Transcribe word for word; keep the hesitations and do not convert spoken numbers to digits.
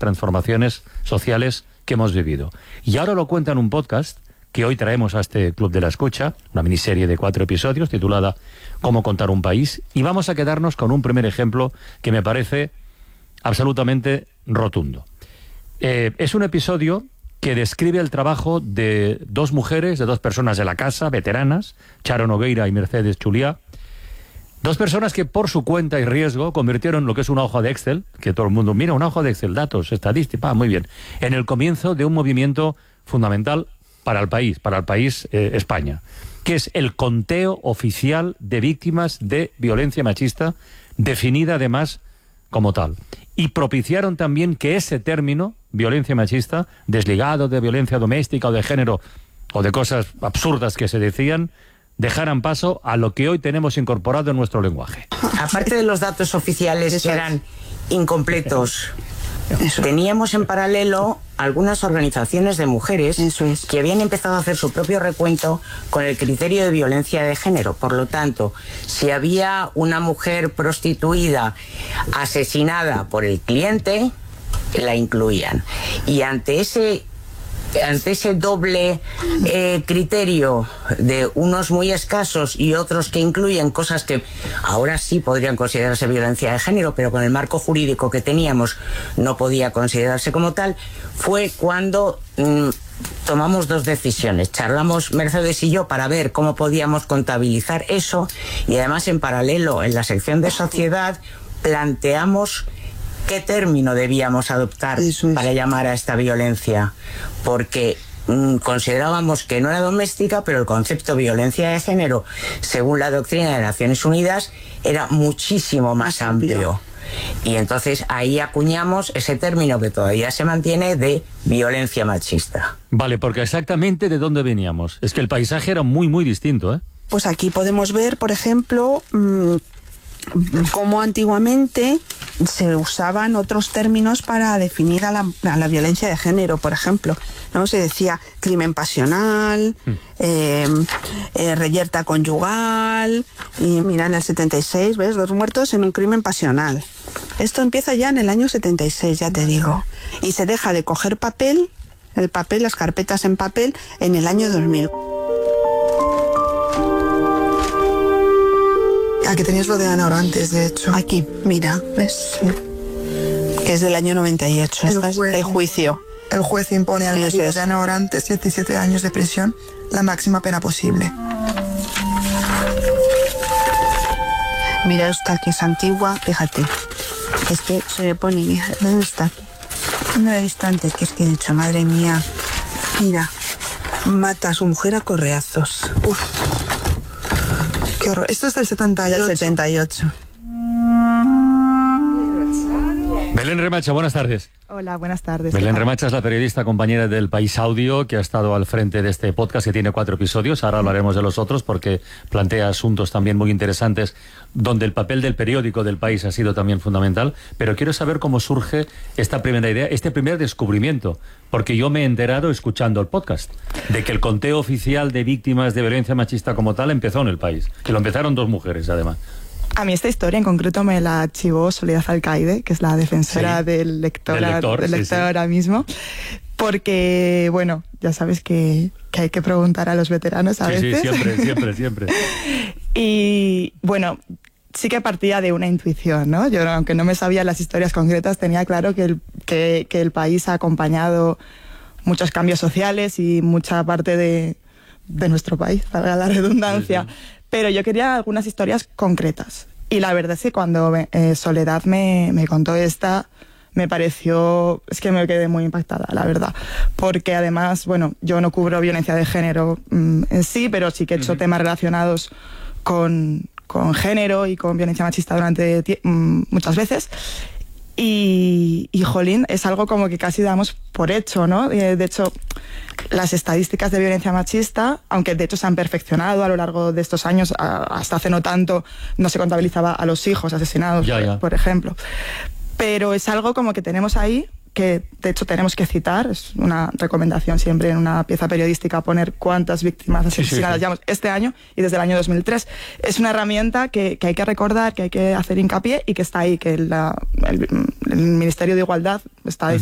transformaciones sociales que hemos vivido. Y ahora lo cuenta en un podcast que hoy traemos a este Club de la Escucha, una miniserie de cuatro episodios titulada Cómo contar un país, y vamos a quedarnos con un primer ejemplo que me parece absolutamente rotundo. Eh, es un episodio que describe el trabajo de dos mujeres, de dos personas de la casa, veteranas, Charo Nogueira y Mercedes Chuliá, dos personas que por su cuenta y riesgo convirtieron lo que es una hoja de Excel, que todo el mundo mira, una hoja de Excel, datos, estadística, ah, muy bien, en el comienzo de un movimiento fundamental para el país, para el país eh, España, que es el conteo oficial de víctimas de violencia machista, definida además como tal. Y propiciaron también que ese término, violencia machista, desligado de violencia doméstica o de género, o de cosas absurdas que se decían, dejaran paso a lo que hoy tenemos incorporado en nuestro lenguaje. Aparte de los datos oficiales que eran incompletos, Eso. teníamos en paralelo algunas organizaciones de mujeres Eso es. que habían empezado a hacer su propio recuento con el criterio de violencia de género. Por lo tanto, si había una mujer prostituida asesinada por el cliente, la incluían. Y ante ese ante ese doble eh, criterio de unos muy escasos y otros que incluyen cosas que ahora sí podrían considerarse violencia de género, pero con el marco jurídico que teníamos no podía considerarse como tal, fue cuando mmm, tomamos dos decisiones. Charlamos Mercedes y yo para ver cómo podíamos contabilizar eso, y además en paralelo en la sección de sociedad planteamos qué término debíamos adoptar es. para llamar a esta violencia, porque mmm, considerábamos que no era doméstica, pero el concepto violencia de género, según la doctrina de Naciones Unidas, era muchísimo más amplio. Y entonces ahí acuñamos ese término que todavía se mantiene de violencia machista. Vale, porque exactamente de dónde veníamos. Es que el paisaje era muy, muy distinto, ¿eh? Pues aquí podemos ver, por ejemplo, mmm, cómo antiguamente se usaban otros términos para definir a la, a la violencia de género, por ejemplo, ¿no? Se decía crimen pasional, mm. eh, eh, reyerta conyugal, y mira, en el setenta y seis, ¿ves? Dos muertos en un crimen pasional. Esto empieza ya en el año setenta y seis, ya te digo. Y se deja de coger papel, el papel, las carpetas en papel, en el año dos mil. Aquí tenías lo de Ana Orantes, de hecho. Aquí, mira, ¿ves? Que es del año noventa y ocho. El juez, el juicio. El juez impone al marido de Ana Orantes diecisiete años de prisión, la máxima pena posible. Mira esta que es antigua, fíjate. Es que se me pone, mira, ¿dónde está? No he visto antes, que es que he dicho, madre mía. Mira, mata a su mujer a correazos. Uf. Qué horror. Esto es del setenta y ocho. Del setenta y ocho. Belén Remacha, buenas tardes. Hola, buenas tardes. Belén Remacha es la periodista compañera del País Audio que ha estado al frente de este podcast que tiene cuatro episodios. Ahora hablaremos de los otros porque plantea asuntos también muy interesantes donde el papel del periódico del País ha sido también fundamental. Pero quiero saber cómo surge esta primera idea, este primer descubrimiento, porque yo me he enterado escuchando el podcast de que el conteo oficial de víctimas de violencia machista como tal empezó en el País, que lo empezaron dos mujeres además. A mí esta historia en concreto me la archivó Soledad Alcaide, que es la defensora sí, del lector, del lector, del lector sí, ahora sí. mismo, porque, bueno, ya sabes que, que hay que preguntar a los veteranos a sí, veces. Sí, siempre, siempre, siempre. Y, bueno, sí que partía de una intuición, ¿no? Yo, aunque no me sabía las historias concretas, tenía claro que el, que, que el país ha acompañado muchos cambios sociales y mucha parte de, de nuestro país, para la redundancia. Sí, sí. Pero yo quería algunas historias concretas. Y la verdad es que cuando eh, Soledad me, me contó esta, me pareció... Es que me quedé muy impactada, la verdad. Porque además, bueno, yo no cubro violencia de género mmm, en sí, pero sí que he hecho uh-huh. temas relacionados con, con género y con violencia machista durante mmm, muchas veces. Y, y, jolín, es algo como que casi damos por hecho, ¿no? De hecho, las estadísticas de violencia machista, aunque de hecho se han perfeccionado a lo largo de estos años, hasta hace no tanto no se contabilizaba a los hijos asesinados, ya, ya. por ejemplo. Pero es algo como que tenemos ahí, que de hecho tenemos que citar, es una recomendación siempre en una pieza periodística poner cuántas víctimas asesinadas sí, sí, sí. llevamos este año y desde el año dos mil tres. Es una herramienta que, que hay que recordar, que hay que hacer hincapié y que está ahí, que la, el, el Ministerio de Igualdad está